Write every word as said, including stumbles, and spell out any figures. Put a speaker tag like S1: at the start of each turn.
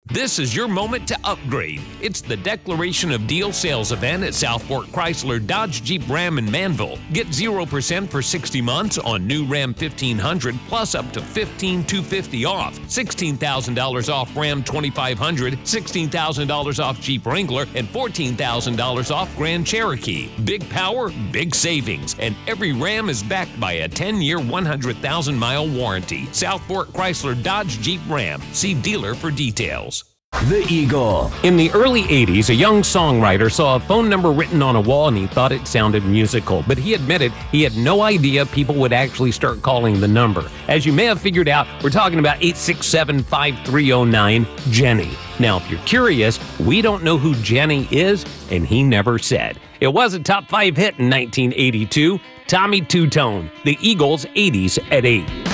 S1: This is your moment to upgrade. It's the Declaration of Deal sales event at Southport Chrysler Dodge Jeep Ram in Manville. Get zero percent for sixty months on new Ram fifteen hundred plus up to fifteen thousand two hundred fifty dollars off, sixteen thousand dollars off Ram twenty-five hundred, sixteen thousand dollars off Jeep Wrangler, and fourteen thousand dollars off Grand Cherokee. Big power, big savings, and every Ram is backed by a ten-year, one hundred thousand mile warranty. Southport Chrysler Dodge Jeep Ram. See dealer for details.
S2: The Eagle.
S1: In the early eighties, a young songwriter saw a phone number written on a wall and he thought it sounded musical, but he admitted he had no idea people would actually start calling the number. As you may have figured out, we're talking about eight six seven, five three zero nine, Jenny. Now, if you're curious, we don't know who Jenny is, and he never said. It was a top five hit in nineteen eighty-two, Tommy Two Tone, the Eagles' eighties at eight.